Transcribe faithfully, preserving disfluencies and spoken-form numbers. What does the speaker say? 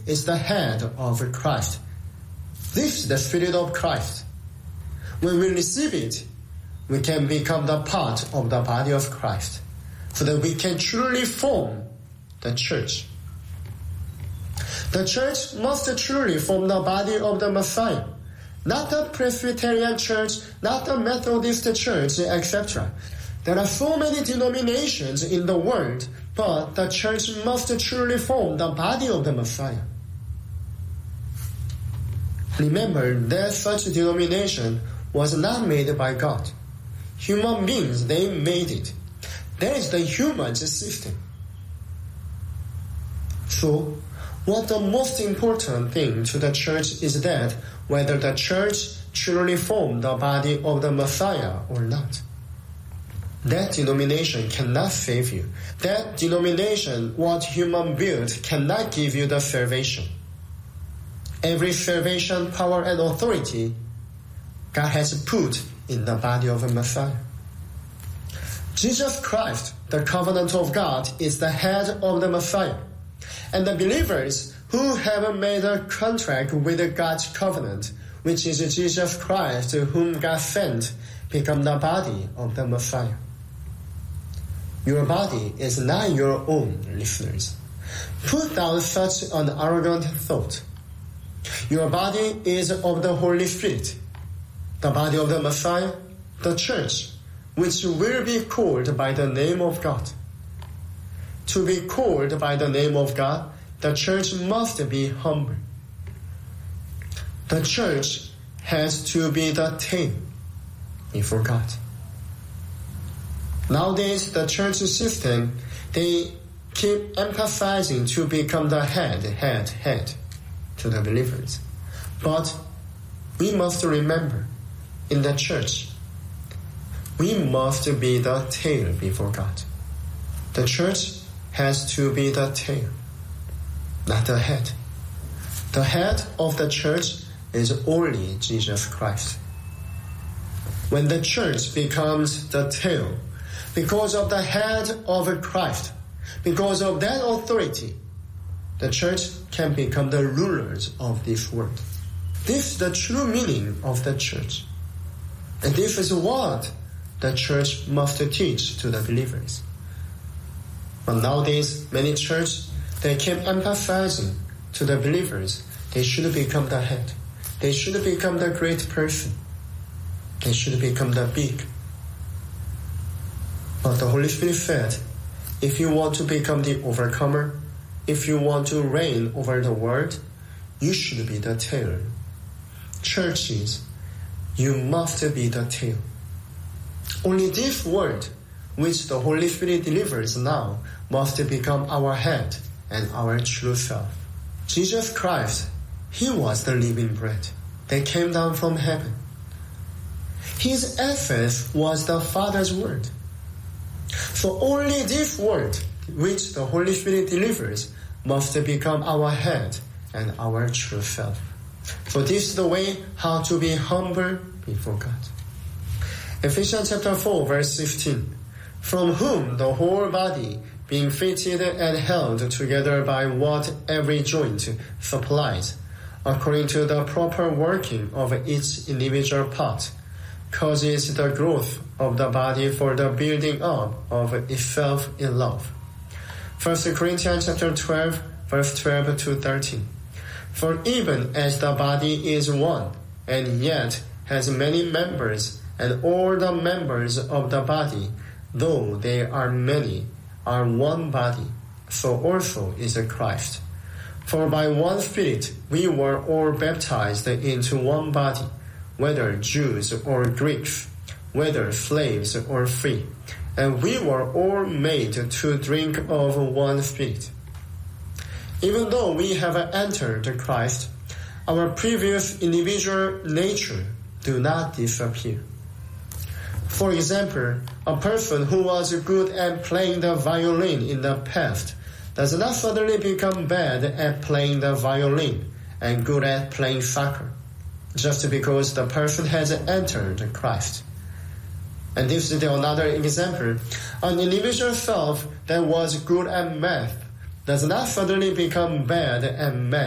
is the head of Christ. This is the Spirit of Christ. When we receive it, we can become the part of the body of Christ, so that we can truly form the church. The church must truly form the body of the Messiah, not the Presbyterian church, not the Methodist church, et cetera. There are so many denominations in the world, but the church must truly form the body of the Messiah. Remember that such denomination was not made by God. Human beings, they made it. That is the human system. So, what the most important thing to the church is that whether the church truly formed the body of the Messiah or not. That denomination cannot save you. That denomination, what human built, cannot give you the salvation. Every salvation, power, and authority God has put in the body of a Messiah. Jesus Christ, the covenant of God, is the head of the Messiah. And the believers who have made a contract with God's covenant, which is Jesus Christ, whom God sent, become the body of the Messiah. Your body is not your own, listeners. Put down such an arrogant thought. Your body is of the Holy Spirit, the body of the Messiah, the church, which will be called by the name of God. To be called by the name of God, the church must be humble. The church has to be the tail before God. Nowadays, the church system, they keep emphasizing to become the head, head, head to the believers. But we must remember, in the church, we must be the tail before God. The church has to be the tail, not the head. The head of the church is only Jesus Christ. When the church becomes the tail, because of the head of Christ, because of that authority, the church can become the rulers of this world. This is the true meaning of the church. And this is what the church must teach to the believers. But nowadays, many churches, they keep emphasizing to the believers, they should become the head. They should become the great person. They should become the big. But the Holy Spirit said, if you want to become the overcomer, if you want to reign over the world, you should be the tail. Churches, you must be the tail. Only this word, which the Holy Spirit delivers now, must become our head and our true self. Jesus Christ, He was the living bread that came down from heaven. His essence was the Father's word. So only this word, which the Holy Spirit delivers, must become our head and our true self. So this is the way how to be humble before God. Ephesians chapter four, verse fifteen. From whom the whole body, being fitted and held together by what every joint supplies, according to the proper working of each individual part, causes the growth of the body for the building up of itself in love. First Corinthians chapter twelve, verse twelve to thirteen. For even as the body is one, and yet has many members, and all the members of the body, though they are many, are one body, so also is Christ. For by one Spirit we were all baptized into one body, whether Jews or Greeks, whether slaves or free, and we were all made to drink of one Spirit. Even though we have entered Christ, our previous individual nature do not disappear. For example, a person who was good at playing the violin in the past does not suddenly become bad at playing the violin and good at playing soccer, just because the person has entered Christ. And this is another example. An individual self that was good at math does not suddenly become bad at math